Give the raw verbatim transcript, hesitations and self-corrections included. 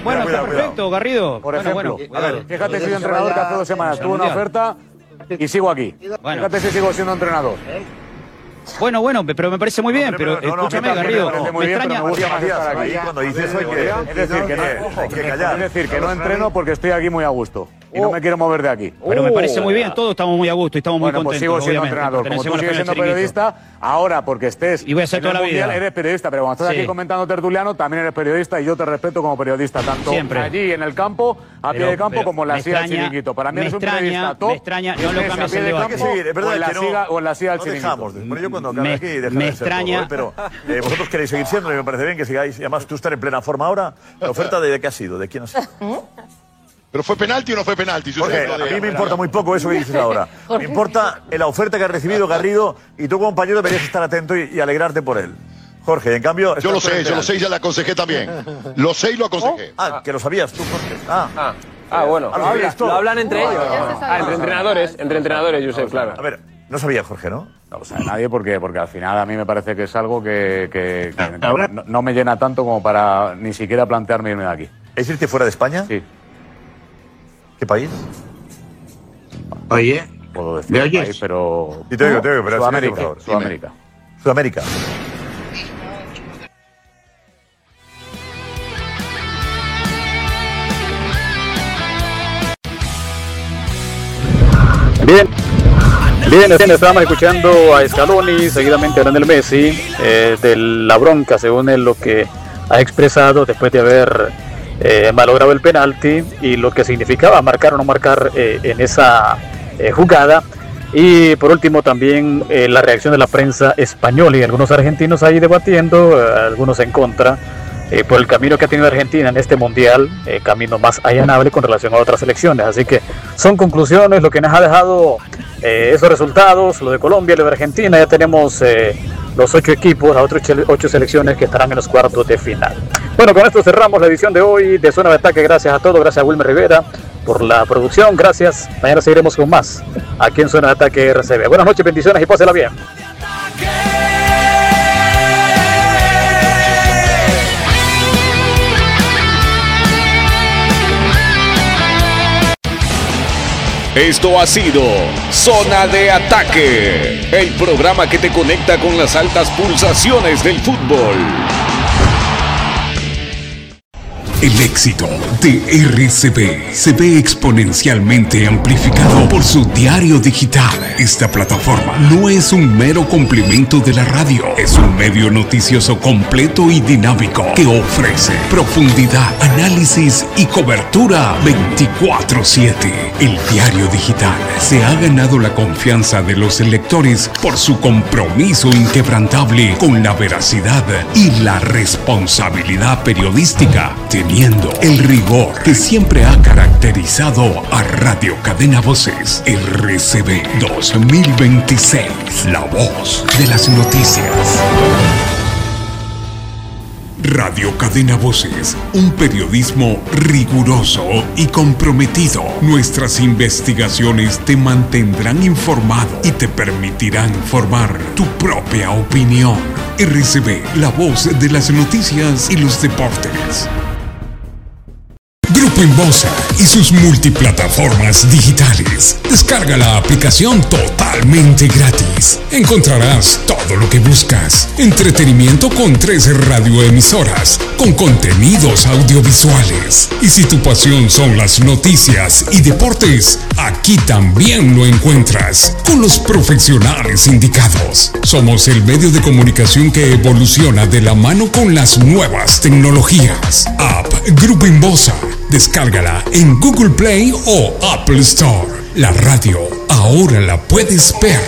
Bueno, cuidado, está perfecto, cuidado. Garrido. Por Bueno, ejemplo, bueno, a ver, fíjate si soy entrenador que hace dos semanas tuve una oferta y sigo aquí. Bueno. Fíjate si sigo siendo entrenador. Bueno, bueno, pero me parece muy bien, pero no, no, escúchame, me parece- Garrido, me parece muy me bien, pero extraña... me gusta más estar aquí. Ahí cuando dices eso hay que, Es decir, que no, hay que callar. es decir, que no entreno porque estoy aquí muy a gusto y no me quiero mover de aquí. Pero me parece muy bien, todos estamos muy a gusto y estamos muy Bueno, pues contentos, sigo siendo obviamente. entrenador. Como tú Pertenecemos a sigues la siendo Chiringuito. periodista, ahora porque estés Y voy a ser en toda el la Mundial, vida. eres periodista, pero cuando estás Sí. aquí comentando tertuliano, también eres periodista y yo te respeto como periodista, tanto Siempre. allí en el campo, a pie Pero- de campo, pero como en la me silla del extraña- chiringuito. Para mí me eres un extraña- periodista top. me extraña- que no lo estés a cambies pie el de debate. campo Sí, es verdad o en la que no- siga- o en la silla del no chiringuito. dejamos. Bueno, yo cuando acabe Me- aquí dejaré me de ser extraña- todo, ¿eh? Pero eh, vosotros queréis seguir siendo y me parece bien que sigáis. Y además tú estás en plena forma ahora. ¿La oferta de, de qué ha sido? ¿De quién ha sido? ¿Pero fue penalti o no fue penalti? Yo Jorge, sé lo a de- mí me importa muy poco eso que dices ahora. Me importa la oferta que ha recibido Garrido y tú como compañero deberías estar atento y, y alegrarte por él. Jorge, en cambio... Yo lo estás con sé, el yo lo penalti. sé y ya le aconsejé también. Lo sé y lo aconsejé. Ah, que lo sabías tú, Jorge. Ah, Ah, ah bueno. Ah, lo Lo, sabías habla- todo. lo hablan entre Ah, ellos. ya se Ah, entre entrenadores, entre entrenadores, Josep, claro. a ver, no sabía Jorge, ¿no? No lo sabe nadie porque, porque al final a mí me parece que es algo que, que- que no, no me llena tanto como para ni siquiera plantearme irme de aquí. ¿Es irte fuera de España? Sí, ¿Qué país? Oye, puedo decir ¿me el oyes? país, pero... Sí, te oigo, te oigo, pero Sudamérica, silencio, por favor. Sudamérica. Sudamérica. Bien, bien, bien, estábamos escuchando a Scaloni, seguidamente a Lionel Messi, eh, de la bronca, según él, lo que ha expresado después de haber eh, malogrado el penalti y lo que significaba marcar o no marcar eh, en esa eh, jugada. Y por último también eh, la reacción de la prensa española y algunos argentinos ahí debatiendo, eh, algunos en contra, eh, por el camino que ha tenido Argentina en este mundial, eh, camino más allanable con relación a otras selecciones. Así que son conclusiones lo que nos ha dejado eh, esos resultados, lo de Colombia, lo de Argentina. Ya tenemos eh, los ocho equipos, las otras ocho selecciones que estarán en los cuartos de final. Bueno, con esto cerramos la edición de hoy de Zona de Ataque. Gracias a todos, gracias a Wilmer Rivera por la producción, gracias. Mañana seguiremos con más aquí en Zona de Ataque R C B. Buenas noches, bendiciones y pásela bien. Esto ha sido Zona de Ataque, el programa que te conecta con las altas pulsaciones del fútbol. El éxito de R C B se ve exponencialmente amplificado por su diario digital. Esta plataforma no es un mero complemento de la radio, es un medio noticioso completo y dinámico que ofrece profundidad, análisis y cobertura veinticuatro siete. El diario digital se ha ganado la confianza de los lectores por su compromiso inquebrantable con la veracidad y la responsabilidad periodística, teniendo el rigor que siempre ha caracterizado a Radio Cadena Voces. R C B dos mil veintiséis, la voz de las noticias. Radio Cadena Voces, un periodismo riguroso y comprometido. Nuestras investigaciones te mantendrán informado y te permitirán formar tu propia opinión. R C B, la voz de las noticias y los deportes. Grupo Inbosa y sus multiplataformas digitales. Descarga la aplicación totalmente gratis. Encontrarás todo lo que buscas. Entretenimiento con tres radioemisoras, con contenidos audiovisuales. Y si tu pasión son las noticias y deportes, aquí también lo encuentras, con los profesionales indicados. Somos el medio de comunicación que evoluciona de la mano con las nuevas tecnologías. App Grupo Inbosa. Descárgala en Google Play o Apple Store. La radio ahora la puedes ver.